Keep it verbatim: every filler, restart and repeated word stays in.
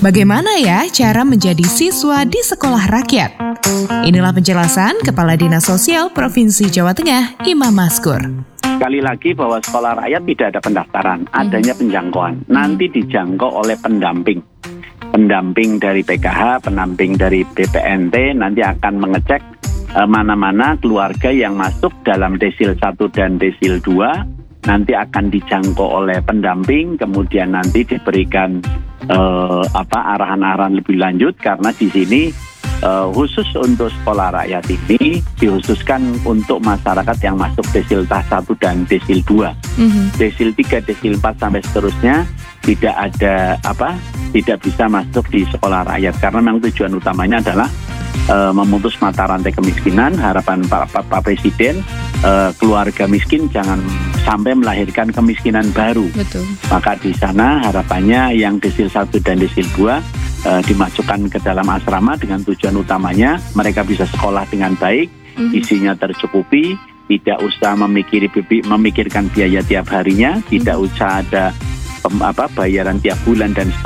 Bagaimana ya cara menjadi siswa di sekolah rakyat? Inilah penjelasan Kepala Dinas Sosial Provinsi Jawa Tengah, Imam Maskur. Sekali lagi bahwa sekolah rakyat tidak ada pendaftaran, adanya penjangkauan. Nanti dijangkau oleh pendamping. Pendamping dari P K H, pendamping dari B P N T nanti akan mengecek eh, mana-mana keluarga yang masuk dalam desil satu dan desil dua. Nanti akan dijangkau oleh pendamping, kemudian nanti diberikan eh, apa arahan-arahan lebih lanjut karena di sini Uh, khusus untuk sekolah rakyat ini dikhususkan untuk masyarakat yang masuk desil satu dan desil dua. Mm-hmm. Desil tiga, desil empat sampai seterusnya tidak ada apa, tidak bisa masuk di sekolah rakyat karena memang tujuan utamanya adalah uh, memutus mata rantai kemiskinan. Harapan Pak, Pak, Pak Presiden uh, keluarga miskin jangan sampai melahirkan kemiskinan baru. Betul. Maka di sana harapannya yang desil satu dan desil dua Uh, dimasukkan ke dalam asrama dengan tujuan utamanya mereka bisa sekolah dengan baik, mm-hmm. isinya tercukupi, tidak usah memikir, memikirkan biaya tiap harinya, mm-hmm. tidak usah ada um, apa bayaran tiap bulan dan sebagainya.